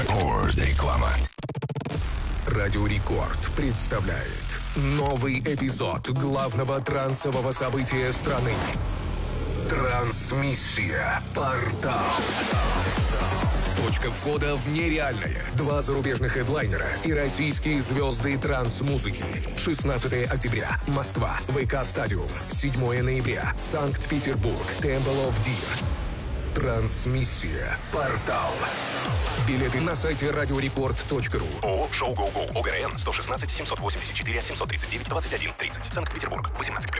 Реклама. Радио Рекорд представляет новый эпизод главного трансового события страны. Трансмиссия. Портал. Точка входа в нереальное. 2 зарубежных хедлайнера и российские звезды транс-музыки. 16 октября. Москва. ВК Стадиум. 7 ноября. Санкт-Петербург. Temple of Deer. Трансмиссия. Портал. Билеты на сайте radiorecord.ru. ООО «Шоу Гоу Гоу». ОГРН 116 784 739 21 30. Санкт-Петербург. 18+.